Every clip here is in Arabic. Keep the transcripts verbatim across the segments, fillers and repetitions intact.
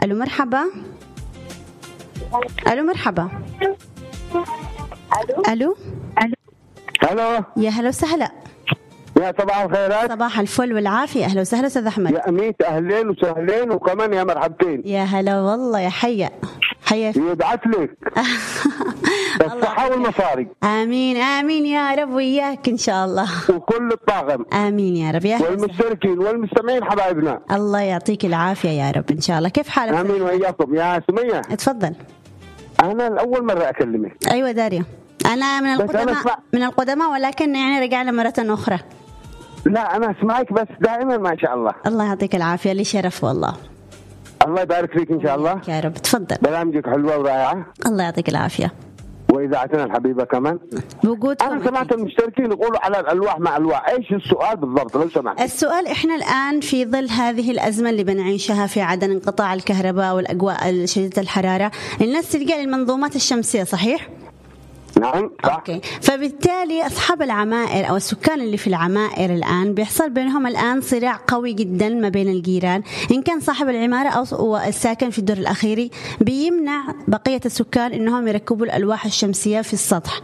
ألو مرحبا. ألو مرحبا. ألو ألو هلو يا هلا وسهلا. يا صباح الخيرات. صباح الفل والعافية. أهلا وسهلا أستاذ أحمد. يا أميت أهلين وسهلين وكمان يا مرحبتين. يا هلا والله يا حيا حيا. يبعث لك الصحة والمصاري. آمين آمين يا رب وياك إن شاء الله. وكل الطاقم. آمين يا رب. يا والمشتركين والمستمعين حبايبنا. الله يعطيك العافية يا رب إن شاء الله. كيف حالك؟ آمين وإياكم. يا سمية اتفضل. أنا الأول مرة أكلمك. أيوة داريا، أنا من القدماء أنا من القدماء ولكن يعني رجعنا مرة أخرى. لا أنا أسمعك بس دائما ما شاء الله. الله يعطيك العافية، لي شرف والله. الله يبارك فيك إن شاء الله يا رب. تفضل. برامجك حلوة ورائعة. الله يعطيك العافية. وإذاعتنا الحبيبة كمان بوجود. أنا سمعت المشتركين يقولوا على الألواح مع ألواح، إيش السؤال بالضبط لو سمحت؟ السؤال إحنا الآن في ظل هذه الأزمة اللي بنعيشها في عدم انقطاع الكهرباء والأجواء شديدة الحرارة، الناس تلقى المنظومات الشمسية صحيح؟ نعم صح. أوكي. فبالتالي أصحاب العمائر أو السكان اللي في العمائر الآن بيحصل بينهم الآن صراع قوي جدا ما بين الجيران، إن كان صاحب العمارة أو الساكن في الدور الأخيري بيمنع بقية السكان إنهم يركبوا الألواح الشمسية في السطح.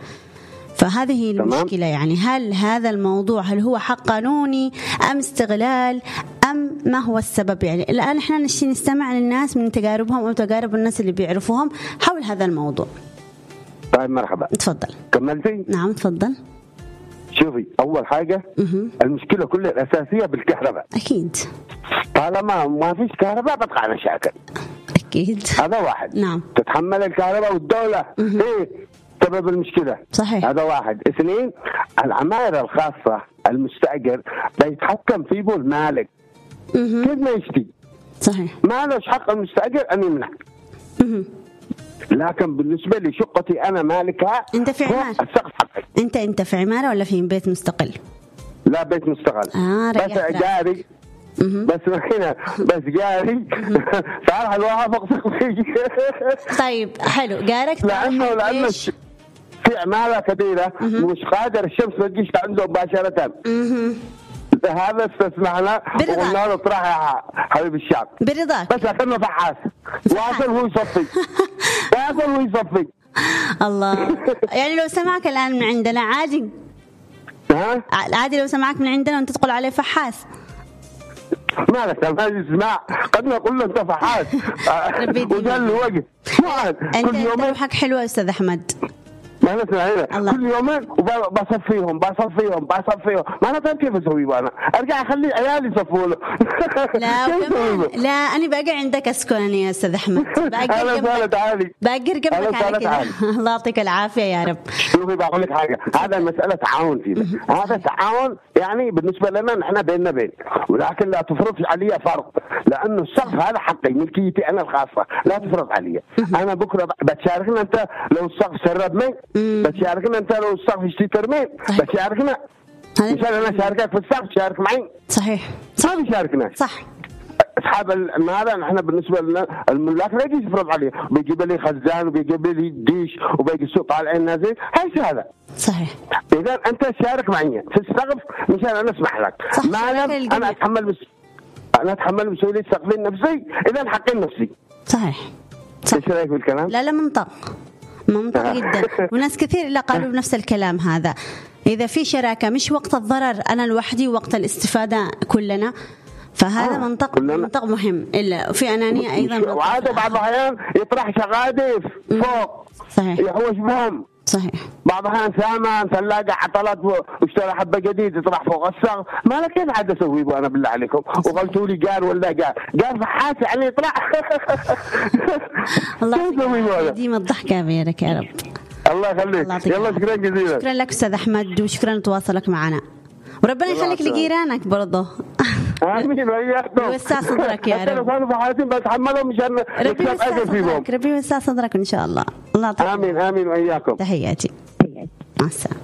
فهذه المشكلة. يعني هل هذا الموضوع هل هو حق قانوني أم استغلال أم ما هو السبب؟ يعني الآن إحنا نشتي نستمع للناس من تجاربهم أو تجارب الناس اللي بيعرفوهم حول هذا الموضوع. طيب مرحبا. تفضل. كملتي؟ نعم تفضل. شوفي أول حاجة م- المشكلة كلها الأساسية بالكهرباء. أكيد. طالما ما فيش كهرباء بتقع مشاكل. أكيد. هذا واحد. نام. تتحمل الكهرباء والدولة م- إيه سبب المشكلة. صحيح. هذا واحد. اثنين العمائر الخاصة المستأجر بيتحكم فيه المالك كيف ما يشتي. صحيح. ما لهش حق المستأجر أن يمنع. م- لكن بالنسبة لي شقتي أنا مالكها. أنت في عمارة؟ السقف حقي. أنت أنت في عمارة ولا في بيت مستقل؟ لا بيت مستقل. آه بس جاري. بس هنا بس جاري صار الواحد فوق سقفي. طيب حلو جارك. لأنه لأنه في عمارة كبيرة مش قادر الشمس ما تجيش عنده مباشرة. هذا استسمعنا وقلنا له اطرح يا حبيب الشعب برضاك بس اخذنا فحاص واصل هو يصفي واصل هو يصفي. الله. يعني لو سمعك الآن من عندنا عادي. ها عادي لو سمعك من عندنا وانت تقول عليه فحاص. ما لك ما يسمع قد نقول له انت فحاص وده اللي وقف. انت انت روحك حلوه يا استاذ احمد. ما نسمع كل يومين وبصفيهم بصفيهم بصفيهم ما انا كيف اسوي انا ارجع اخلي عيالي يصفوا له. لا لا انا باقي عندك اسكن يا استاذ احمد. باقي انا تعالي باقي جنبك على كده. الله يعطيك العافيه يا رب. شوفي بقول لك حاجه هذا مساله تعاون فيه. هذا تعاون يعني بالنسبه لنا نحن بيننا بين ولكن لا تفرض علي فرض لانه السقف هذا حقي ملكيتي انا الخاصه لا تفرض علي. انا بكره بتشاركنا انت لو السقف سرب مي بتشاركنا انت لو السقف يشتي ترمين بتشاركنا مشان انا شاركك في السقف شارك معي. صحيح ما بيشاركنا صح. اصحاب هذا نحن بالنسبه لنا الملاك لا يجي يفرض عليه بيجيب لي خزان وبيجيب لي ديش وبيجي السوق طالعين نازل هاي هذا صحيح. اذا انت شارك معي في السقف مشان انا اسمح لك ما لم انا اتحمل بس انا اتحمل مسؤوليه سقفي النفسي اذا حقي النفسي. صحيح صح. ايش رايك بالكلام؟ لا لا منطق منطق جدا. وناس كثير اللي قالوا بنفس الكلام هذا. إذا في شراكة مش وقت الضرر أنا لوحدي وقت الاستفادة كلنا فهذا آه. منطق كلنا. منطق مهم إلا في أنانية أيضا. وعادة بعض الأحيان يطرح شغادف فوق صحيح يحوش بهم صحيح. بعض الأحيان سامان ثلاجة عطلت واشترى حبة جديد يطرح فوق السقف ما لك كيف عاد أسويه أنا بالله عليكم وقلتوا لي قال ولا قال قال فحاس يعني يطلع. الله يديم الضحكة بيرك يا رب. الله يخليك. يلا شكرا جزيلا. شكرا لك أستاذ أحمد وشكرا لتواصلك معنا وربنا يخليك لجيرانك برضه. آمين وياكم. ويوسع صدرك يا رب. كانوا في حياتي بتحملهم مشان نكسب أجر فيهم. ربي يوسع صدرك إن شاء الله. الله يعطيك. آمين آمين وياكم. تحياتي. مع السلامة.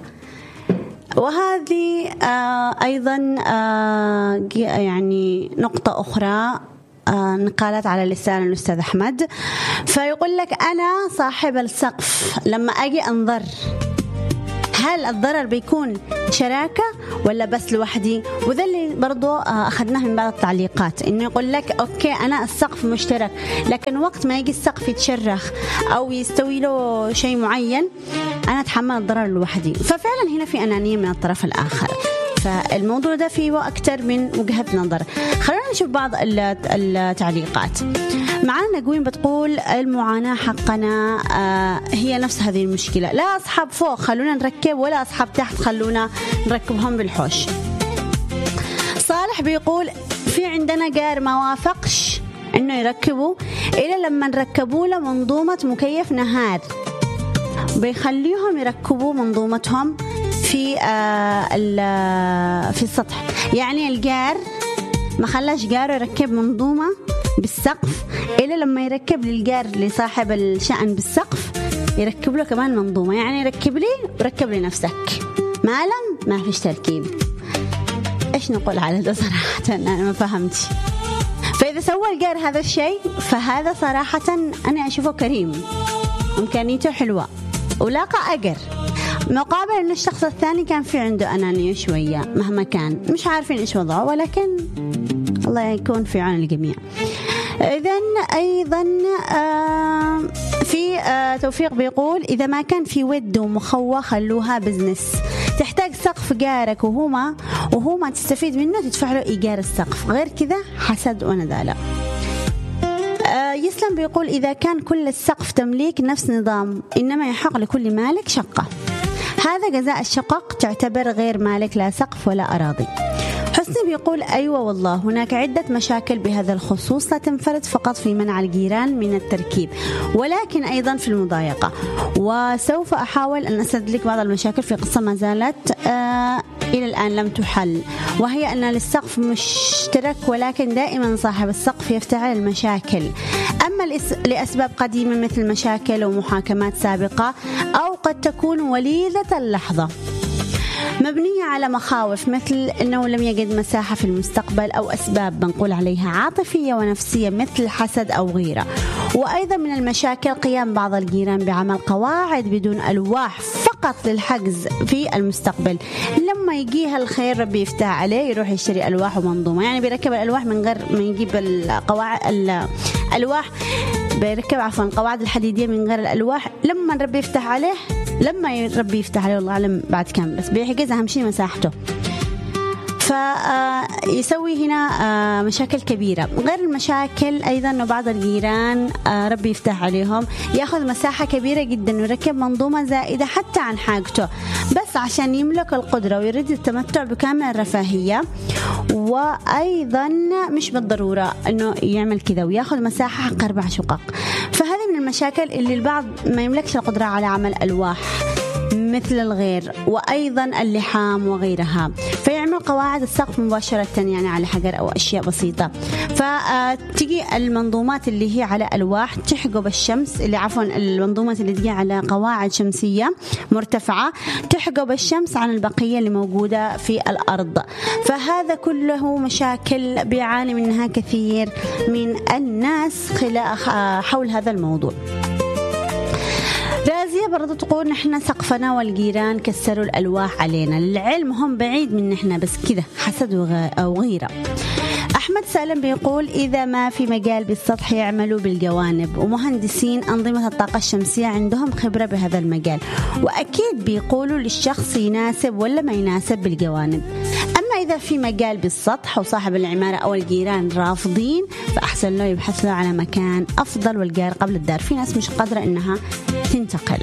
وهذه آه أيضا آه يعني نقطة أخرى آه نقالت على لسان الأستاذ أحمد فيقول لك أنا صاحب السقف لما أجي أنظر هل الضرر بيكون شراكة ولا بس لوحدي؟ وذا اللي برضو أخذناه من بعض التعليقات، إنه يقول لك أوكي أنا السقف مشترك، لكن وقت ما يجي السقف يتشرخ أو يستوي له شيء معين أنا أتحمل الضرر لوحدي. ففعلا هنا في أنانية من الطرف الآخر، فالموضوع ده فيه أكتر من وجهة نظر. خلينا نشوف بعض التعليقات. معانا نجوين بتقول المعاناة حقنا آه هي نفس هذه المشكلة، لا أصحاب فوق خلونا نركب ولا أصحاب تحت خلونا نركبهم بالحوش. صالح بيقول في عندنا جار ما وافقش إنه يركبوا إلا لما نركبوا له منظومة مكيف نهار، بيخليهم يركبوا منظومتهم في آه في السطح. يعني الجار ما خلاش جاره يركب منظومة بالسقف إلا لما يركب للجار لصاحب الشأن بالسقف يركب له كمان منظومة. يعني يركب لي وركب لي نفسك، ما لم ما فيش تركيب. إيش نقول على ده صراحة؟ أنا ما فهمت. فإذا سوى الجار هذا الشيء فهذا صراحة أنا أشوفه كريم، إمكانيته حلوة ولاقى أجر، مقابل أن الشخص الثاني كان في عنده أنانية شوية مهما كان، مش عارفين إيش وضعه، ولكن الله يكون في عون الجميع. إذن أيضا آه في آه توفيق بيقول إذا ما كان في ود ومخوة خلوها بزنس، تحتاج سقف جارك وهو ما وهو ما تستفيد منه تدفع له إيجار السقف، غير كذا حسد وندالة. آه يسلم بيقول إذا كان كل السقف تمليك نفس نظام إنما يحق لكل مالك شقة، هذا جزاء الشقق تعتبر غير مالك لا سقف ولا أراضي. حسني بيقول أيوة والله هناك عدة مشاكل بهذا الخصوص لا تنفرد فقط في منع الجيران من التركيب ولكن أيضا في المضايقة، وسوف أحاول أن أسردلك بعض المشاكل في قصة ما زالت آه إلى الآن لم تحل، وهي أن للسقف مشترك ولكن دائما صاحب السقف يفتعل المشاكل، أما لأسباب قديمة مثل مشاكل ومحاكمات سابقة أو قد تكون وليدة اللحظة مبنية على مخاوف مثل أنه لم يجد مساحة في المستقبل أو أسباب بنقول عليها عاطفية ونفسية مثل حسد أو غيرة. وأيضا من المشاكل قيام بعض الجيران بعمل قواعد بدون ألواح فقط للحجز في المستقبل، لما يجيها الخير ربي يفتح عليه يروح يشتري ألواح ومنظومة، يعني بيركب الألواح من غير ما يجيب القواعد الألواح بيركب عفوا القواعد الحديدية من غير الألواح، لما ربي يفتح عليه لما ربي يفتح عليه والله أعلم بعد كم، بس بيحجز أهم شيء مساحته. فيسوي هنا مشاكل كبيرة. غير المشاكل أيضا أنه بعض الجيران ربي يفتح عليهم يأخذ مساحة كبيرة جدا ويركب منظومة زائدة حتى عن حاجته بس عشان يملك القدرة ويريد التمتع بكامل الرفاهية، وأيضا مش بالضرورة أنه يعمل كذا ويأخذ مساحة حق أربع شقق. فهذه من المشاكل اللي البعض ما يملكش القدرة على عمل ألواح مثل الغير وأيضا اللحام وغيرها، فيعمل قواعد السقف مباشرة يعني على حجر أو أشياء بسيطة. فتجي المنظومات اللي هي على ألواح تحجب الشمس اللي عفوا المنظومات اللي تجي على قواعد شمسية مرتفعة تحجب الشمس عن البقية اللي موجودة في الأرض. فهذا كله مشاكل بيعاني منها كثير من الناس حول هذا الموضوع. رازية برضو تقول نحن سقفنا والجيران كسروا الألواح علينا، للعلم هم بعيد من نحن بس كده حسد وغيرة. أحمد سالم بيقول إذا ما في مجال بالسطح يعملوا بالجوانب، ومهندسين أنظمة الطاقة الشمسية عندهم خبرة بهذا المجال وأكيد بيقولوا للشخص يناسب ولا ما يناسب بالجوانب. أما إذا في مجال بالسطح وصاحب العمارة أو الجيران رافضين فأحسن له يبحث له على مكان أفضل والجار قبل الدار. في ناس مش قادرة إنها تنتقل.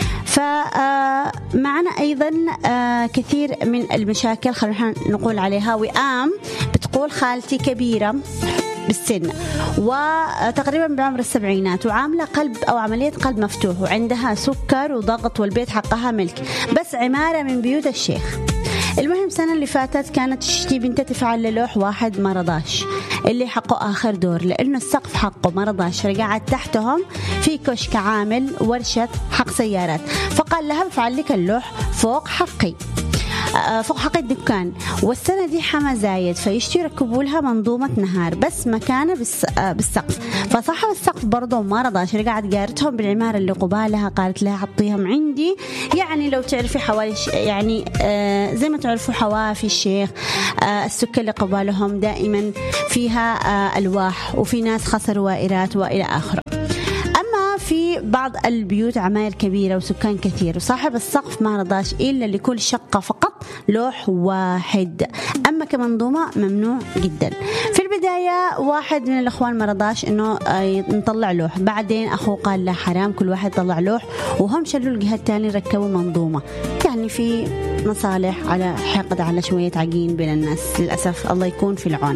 فمعنا أيضا كثير من المشاكل خلينا نقول عليها. وئام بتقول خالتي كبيرة بالسن وتقريبا بعمر السبعينات وعاملة قلب أو عملية قلب مفتوح وعندها سكر وضغط والبيت حقها ملك بس عمارة من بيوت الشيخ. المهم السنة اللي فاتت كانت تشتي بنتها تفعل للوح واحد ما رضاش اللي حقه آخر دور لأنه السقف حقه ما رضاش، رجعت تحتهم في كشك عامل ورشة حق سيارات فقال لها بفعل لك اللوح فوق حقي. فوق حق الدكان، والسنة دي حما زايد فيشتي يركبوا لها منظومة نهار بس مكانة بالسقف. فصاحب السقف برضو ما رضاش، قاعد قارتهم بالعمارة اللي قبالها، قالت لها حطيهم عندي. يعني لو تعرفي حوالي يعني آه زي ما تعرفوا حوافي الشيخ آه السكة اللي قبالهم دائما فيها آه ألواح، وفي ناس خسروا وائرات وإلى آخره. أما في بعض البيوت عماير كبيرة وسكان كثير، وصاحب السقف ما رضاش إلا لكل شقة فقط لوح واحد، أما كمنظومة ممنوع جدا. في البداية واحد من الأخوان ما رضاش إنه نطلع لوح، بعدين أخوه قال لا حرام كل واحد طلع لوح، وهم شلوا الجهة الثانية ركبوا منظومة. يعني في مصالح على حقد على شوية عجين بين الناس للأسف، الله يكون في العون.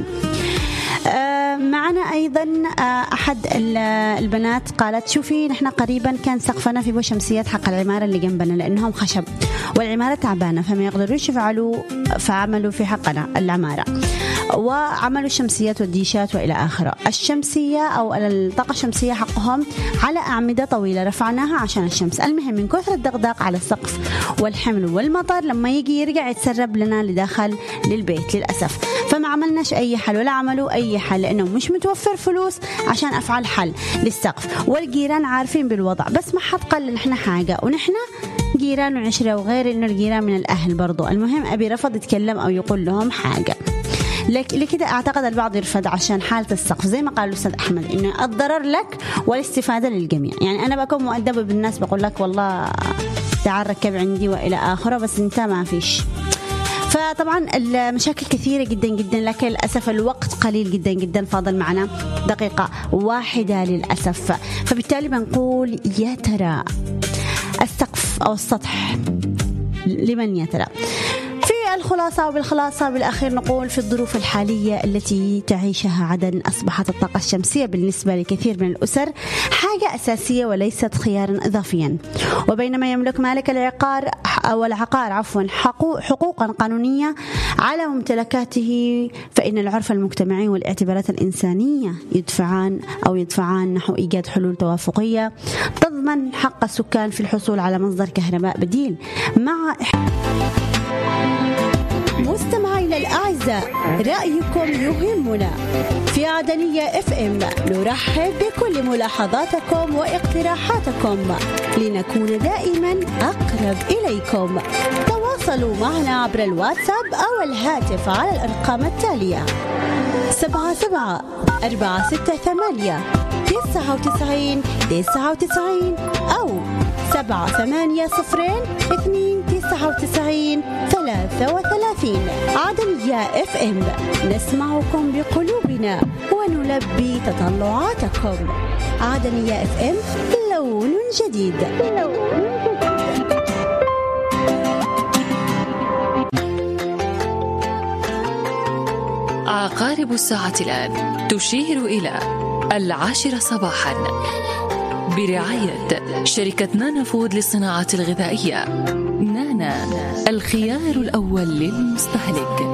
معنا أيضا أحد البنات قالت شوفي نحن قريبا كان سقفنا في شمسيات حق العمارة اللي جنبنا لأنهم خشب والعمارة تعبانة فما يقدروش يفعلوا، فعملوا في حقنا العمارة وعملوا الشمسيات والديشات وإلى آخره. الشمسية أو الطاقة الشمسية حقهم على أعمدة طويلة رفعناها عشان الشمس. المهم من كثرة الدغدغ على السقف والحمل والمطر لما يجي يرجع يتسرب لنا لداخل للبيت للأسف. فما عملناش أي حل ولا عملوا أي حل لأنه مش متوفر فلوس عشان أفعل حل للسقف، والجيران عارفين بالوضع بس ما حد قال نحن حاجة، ونحن جيران وعشرة وغير إنه الجيران من الأهل برضو. المهم أبي رفض يتكلم أو يقول لهم حاجة، لكده أعتقد البعض يرفض عشان حالة السقف زي ما قال الأستاذ أحمد إنه الضرر لك والاستفادة للجميع. يعني أنا بكون مؤدبة بالناس بقول لك والله تعال ركب عندي وإلى آخره، بس أنت ما فيش. فطبعا المشاكل كثيرة جدا جدا، لكن للأسف الوقت قليل جدا جدا، فاضل معنا دقيقة واحدة للأسف. فبالتالي بنقول يا ترى السقف أو السطح لمن يا ترى؟ الخلاصة وبالخلاصة بالأخير نقول في الظروف الحالية التي تعيشها عدن أصبحت الطاقة الشمسية بالنسبة لكثير من الأسر حاجة أساسية وليست خيارا إضافيا. وبينما يملك مالك العقار أو العقار عفوا حقوقا قانونية على ممتلكاته، فإن العرف المجتمعي والاعتبارات الإنسانية يدفعان أو يدفعان نحو إيجاد حلول توافقية تضمن حق السكان في الحصول على مصدر كهرباء بديل. مع مستمعينا الأعزاء رأيكم يهمنا. في عدنية اف ام نرحب بكل ملاحظاتكم واقتراحاتكم لنكون دائما أقرب إليكم. تواصلوا معنا عبر الواتساب أو الهاتف على الأرقام التالية سبعة سبعة أربعة ستة ثمانية تسعة وتسعين تسعة وتسعين أو سبعة ثمانية صفرين اثنين تسعة وتسعين ثلاثة وثلاثين. عدنية اف ام نسمعكم بقلوبنا ونلبي تطلعاتكم. عدنية اف ام لون جديد. عقارب الساعة الآن تشير إلى العاشرة صباحا برعاية شركة نانا فود للصناعات الغذائية. نانا الخيار الأول للمستهلك.